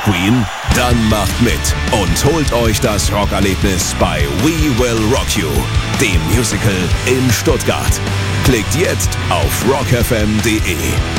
Queen? Dann macht mit und holt euch das Rockerlebnis bei We Will Rock You, dem Musical in Stuttgart. Klickt jetzt auf rockfm.de.